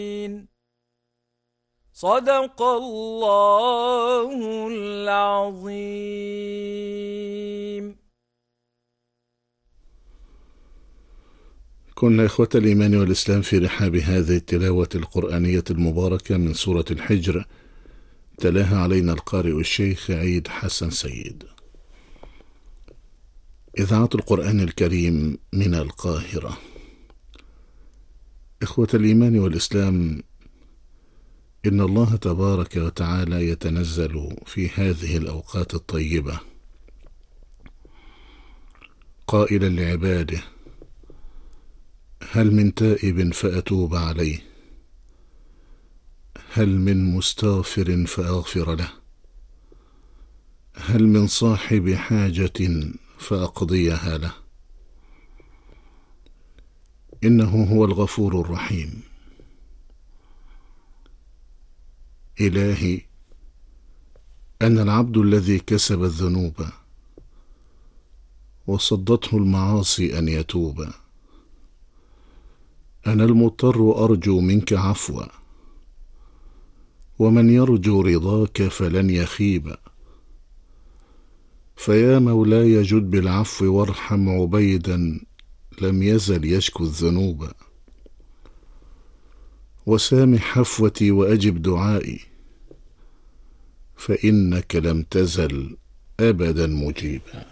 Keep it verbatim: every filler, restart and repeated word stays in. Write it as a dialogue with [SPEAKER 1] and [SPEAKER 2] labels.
[SPEAKER 1] صدق الله العظيم.
[SPEAKER 2] كنا إخوة الإيمان والإسلام في رحاب هذه التلاوة القرآنية المباركة من سورة الحجر، تلاها علينا القارئ الشيخ عيد حسن سيد. إذاعة القرآن الكريم من القاهرة. إخوة الإيمان والإسلام، إن الله تبارك وتعالى يتنزل في هذه الأوقات الطيبة قائلا لعباده: هل من تائب فأتوب عليه، هل من مستغفر فأغفر له، هل من صاحب حاجة فأقضيها له. إنه هو الغفور الرحيم. إلهي، أنا العبد الذي كسب الذنوب وصدته المعاصي أن يتوب. أنا المضطر أرجو منك عفوا، ومن يرجو رضاك فلن يخيب. فيا مولاي جد بالعفو وارحم عبيدا لم يزل يشكو الذنوب. وسامح حفوتي وأجب دعائي، فإنك لم تزل أبدا مجيبا.